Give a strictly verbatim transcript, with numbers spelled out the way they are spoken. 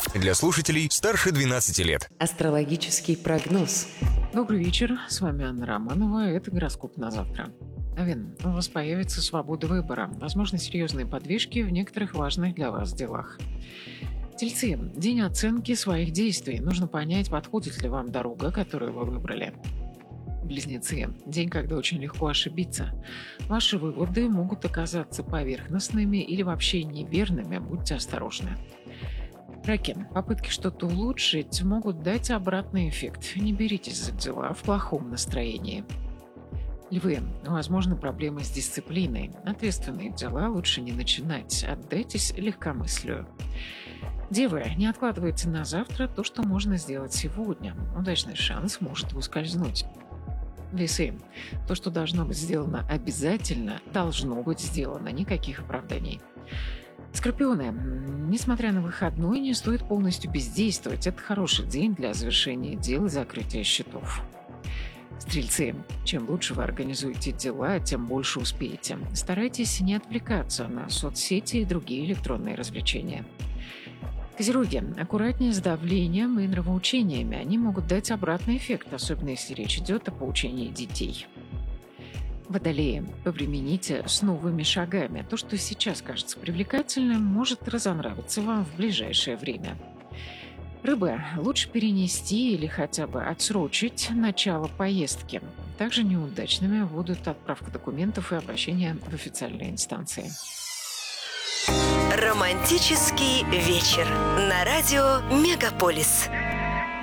Для слушателей старше двенадцати лет. Астрологический прогноз. Добрый вечер, с вами Анна Романова, это гороскоп на завтра. Овен, у вас появится свобода выбора, возможно, серьезные подвижки в некоторых важных для вас делах. Тельцы, день оценки своих действий, нужно понять, подходит ли вам дорога, которую вы выбрали. Близнецы, день, когда очень легко ошибиться. Ваши выводы могут оказаться поверхностными или вообще неверными, будьте осторожны. Раки, попытки что-то улучшить могут дать обратный эффект. Не беритесь за дела в плохом настроении. Львы, возможно, проблемы с дисциплиной. Ответственные дела лучше не начинать. Отдайтесь легкомыслию. Девы, не откладывайте на завтра то, что можно сделать сегодня. Удачный шанс может ускользнуть. Весы, то, что должно быть сделано обязательно, должно быть сделано. Никаких оправданий. Скорпионы, несмотря на выходной, не стоит полностью бездействовать. Это хороший день для завершения дел и закрытия счетов. Стрельцы, чем лучше вы организуете дела, тем больше успеете. Старайтесь не отвлекаться на соцсети и другие электронные развлечения. Козероги, аккуратнее с давлением и нравоучениями. Они могут дать обратный эффект, особенно если речь идет о поучении детей. Водолеи, повремените с новыми шагами. То, что сейчас кажется привлекательным, может разонравиться вам в ближайшее время. Рыбы, лучше перенести или хотя бы отсрочить начало поездки. Также неудачными будут отправка документов и обращение в официальные инстанции. Романтический вечер на радио «Мегаполис».